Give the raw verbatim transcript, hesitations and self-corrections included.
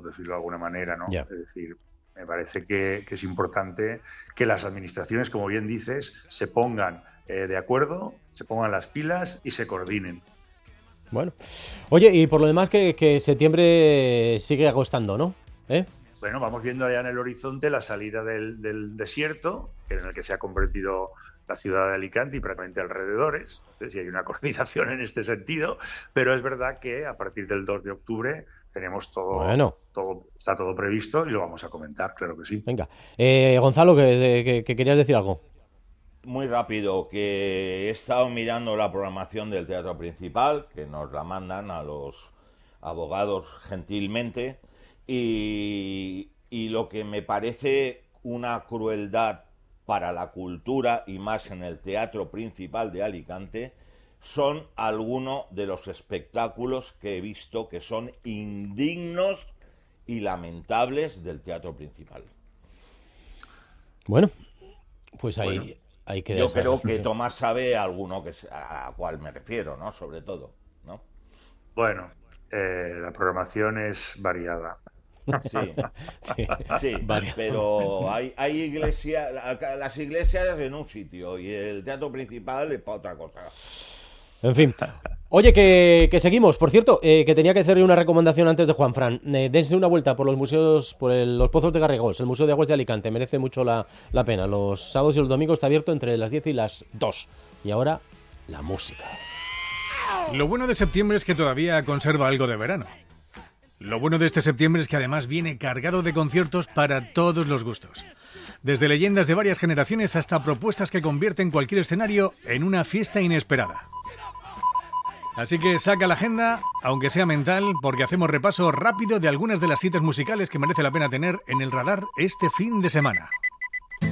decirlo de alguna manera, ¿no? Ya. Es decir, me parece que, que es importante que las administraciones, como bien dices, se pongan eh, de acuerdo, se pongan las pilas y se coordinen. Bueno. Oye, y por lo demás que, que septiembre sigue agostando, ¿no? ¿Eh? Bueno, vamos viendo allá en el horizonte la salida del, del desierto, en el que se ha convertido la ciudad de Alicante y prácticamente alrededores. Entonces, sí hay una coordinación en este sentido, pero es verdad que a partir del dos de octubre tenemos todo, Bueno. todo está todo previsto y lo vamos a comentar, claro que sí. Venga. Eh, Gonzalo, que, que, que querías decir algo. Muy rápido, que he estado mirando la programación del Teatro Principal, que nos la mandan a los abogados gentilmente, y, y lo que me parece una crueldad para la cultura, y más en el Teatro Principal de Alicante, son algunos de los espectáculos que he visto que son indignos y lamentables del Teatro Principal. Bueno, pues ahí... Bueno. Hay que Yo creo que Tomás sabe a alguno que a cuál me refiero, ¿no? Sobre todo, ¿no? Bueno, eh, la programación es variada. Sí, sí, sí, pero hay, hay iglesias, las iglesias en un sitio y el Teatro Principal es para otra cosa. En fin. Oye, que, que seguimos. Por cierto, eh, que tenía que hacerle una recomendación antes de Juanfran. Eh, dense una vuelta por los museos, por el, los Pozos de Garrigós, el Museo de Aguas de Alicante. Merece mucho la, la pena. Los sábados y los domingos está abierto entre las diez y las dos. Y ahora, la música. Lo bueno de septiembre es que todavía conserva algo de verano. Lo bueno de este septiembre es que además viene cargado de conciertos para todos los gustos. Desde leyendas de varias generaciones hasta propuestas que convierten cualquier escenario en una fiesta inesperada. Así que saca la agenda, aunque sea mental, porque hacemos repaso rápido de algunas de las citas musicales que merece la pena tener en el radar este fin de semana.